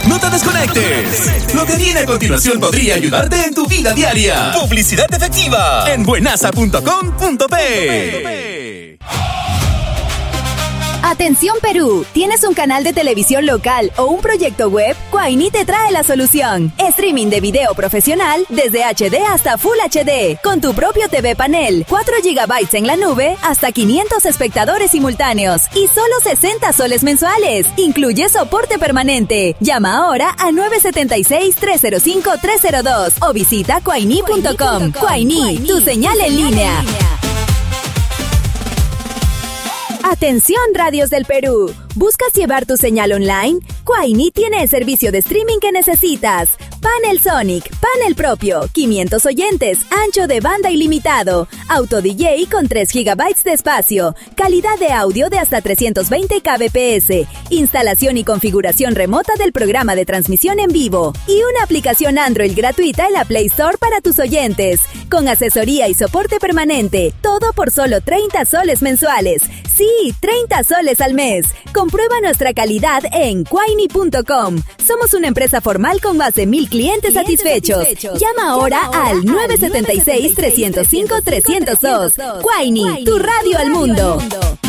No te desconectes. Lo que viene a continuación podría ayudarte en tu vida diaria. Publicidad efectiva en buenaza.com.pe. Atención Perú, ¿tienes un canal de televisión local o un proyecto web? Quaini te trae la solución. Streaming de video profesional desde HD hasta Full HD, con tu propio TV panel, 4 GB en la nube, hasta 500 espectadores simultáneos y solo 60 soles mensuales. Incluye soporte permanente. Llama ahora a 976-305-302 o visita quaini.com. Quaini, tu señal en línea. Atención radios del Perú, ¿buscas llevar tu señal online? Quaini tiene el servicio de streaming que necesitas. Panel Sonic, panel propio, 500 oyentes, ancho de banda ilimitado, auto DJ con 3 GB de espacio, calidad de audio de hasta 320 kbps, instalación y configuración remota del programa de transmisión en vivo y una aplicación Android gratuita en la Play Store para tus oyentes, con asesoría y soporte permanente, todo por solo 30 soles mensuales. Sí, 30 soles al mes. Comprueba nuestra calidad en quaini.com. Somos una empresa formal con más de 1,000 clientes satisfechos. Llama ahora al 976-305-302. Quaini, tu radio al mundo.